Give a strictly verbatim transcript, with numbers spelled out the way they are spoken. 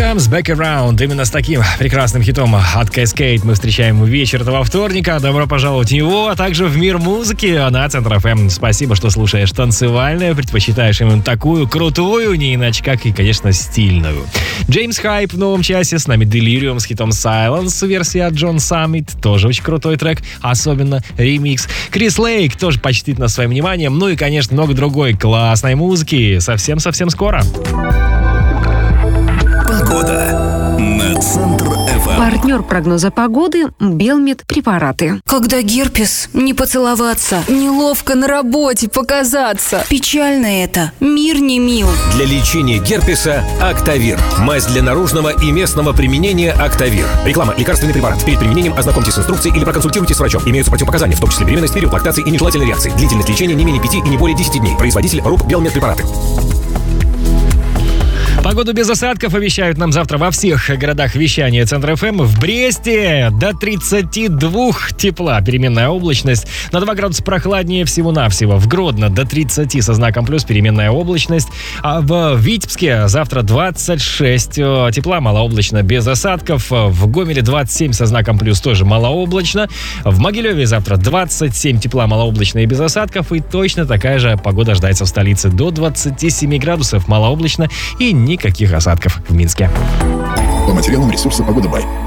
Comes Back Around. Именно с таким прекрасным хитом от Cascade мы встречаем вечер этого вторника. Добро пожаловать в него, а также в мир музыки на Центр эф эм. Спасибо, что слушаешь танцевальную, предпочитаешь именно такую крутую, не иначе как и, конечно, стильную. Джеймс Хайп в новом часе, с нами Delirium с хитом Silence, версия от John Summit, тоже очень крутой трек, особенно ремикс. Крис Лейк тоже почтит нас своим вниманием, ну и, конечно, много другой классной музыки. Совсем-совсем скоро. Погода на Центр эф эм. Партнер прогноза погоды – Белмед препараты. Когда герпес, не поцеловаться, неловко на работе показаться. Печально это, мир не мил. Для лечения герпеса Актавир. Мазь для наружного и местного применения Актавир. Реклама. Лекарственный препарат. Перед применением ознакомьтесь с инструкцией или проконсультируйтесь с врачом. Имеются противопоказания, в том числе беременность, период лактации и нежелательной реакции. Длительность лечения не менее пяти и не более десяти дней. Производитель РУП Белмед препараты. Погоду без осадков обещают нам завтра во всех городах вещания Центр эф эм. В Бресте до тридцати двух тепла, переменная облачность. На два градуса прохладнее всего-навсего. В Гродно до тридцати со знаком плюс, переменная облачность. А в Витебске завтра двадцать шесть тепла, малооблачно, без осадков. В Гомеле двадцать семь со знаком плюс, тоже малооблачно. В Могилеве завтра двадцать семь тепла, малооблачно и без осадков. И точно такая же погода ожидается в столице. До двадцати семи градусов, малооблачно и никаких осадков в Минске. По материалам ресурса «Погода Бай».